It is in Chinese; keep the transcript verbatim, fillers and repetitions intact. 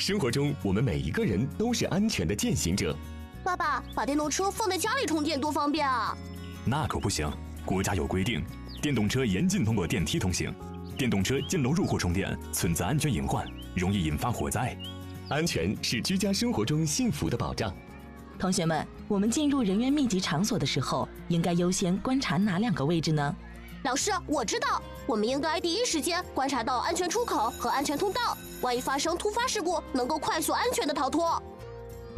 生活中，我们每一个人都是安全的践行者。 爸爸，把电动车放在家里充电多方便啊！ 那可不行，国家有规定，电动车严禁通过电梯通行。电动车进楼入户充电存在安全隐患，容易引发火灾。 安全是居家生活中幸福的保障。 同学们，我们进入人员密集场所的时候，应该优先观察哪两个位置呢？ 老师，我知道，我们应该第一时间观察到安全出口和安全通道，万一发生突发事故，能够快速安全的逃脱。